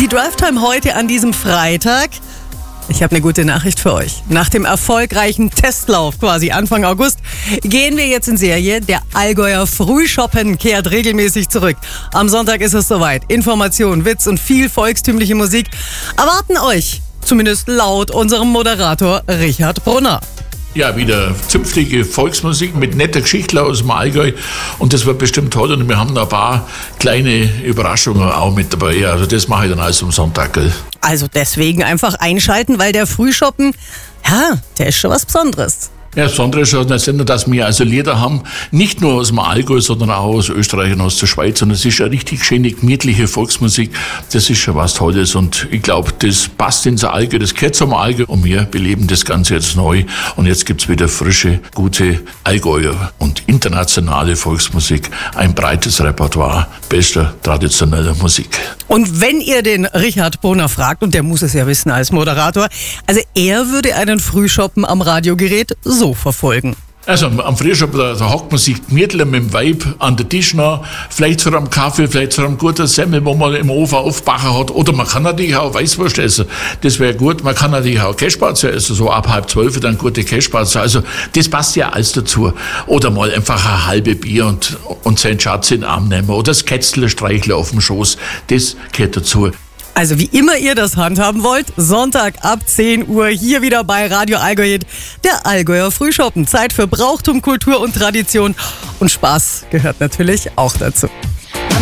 Drive-Time heute an diesem Freitag. Ich habe eine gute Nachricht für euch. Nach dem erfolgreichen Testlauf, quasi Anfang August, gehen wir jetzt in Serie. Der Allgäuer Frühschoppen kehrt regelmäßig zurück. Am Sonntag ist es soweit. Information, Witz und viel volkstümliche Musik erwarten euch. Zumindest laut unserem Moderator Richard Brunner. Ja, wieder zünftige Volksmusik mit netter Geschichte aus dem Allgäu. Und das wird bestimmt toll. Und wir haben noch ein paar kleine Überraschungen auch mit dabei. Also das mache ich dann alles am Sonntag. Gell? Also deswegen einfach einschalten, weil der Frühschoppen, ja, der ist schon was Besonderes. Ja, das Besondere ist ja, dass wir also Lieder haben, nicht nur aus dem Allgäu, sondern auch aus Österreich und aus der Schweiz. Und es ist eine richtig schöne, gemütliche Volksmusik. Das ist schon was Tolles. Und ich glaube, das passt ins Allgäu, das gehört zum Allgäu. Und wir beleben das Ganze jetzt neu. Und jetzt gibt's wieder frische, gute Allgäuer und internationale Volksmusik. Ein breites Repertoire bester traditioneller Musik. Und wenn ihr den Richard Brunner fragt, und der muss es ja wissen als Moderator, also er würde einen Frühschoppen am Radiogerät so verfolgen. Also am Frühschoppen, da hockt man sich gemütlich mit dem Weib an den Tisch nach, vielleicht zu einem Kaffee, vielleicht zu einem guten Semmel, wo man im Ofen aufbacken hat. Oder man kann natürlich auch Weißwurst essen, das wäre gut. Man kann natürlich auch Käsespätzle essen, so ab 11:30 dann gute Käsespätzle. Also das passt ja alles dazu. Oder mal einfach ein halbe Bier und seinen Schatz in den Arm nehmen. Oder das Kätzle streicheln auf dem Schoß, das gehört dazu. Also wie immer ihr das handhaben wollt, Sonntag ab 10 Uhr hier wieder bei Radio Allgäu, der Allgäuer Frühschoppen. Zeit für Brauchtum, Kultur und Tradition. Und Spaß gehört natürlich auch dazu.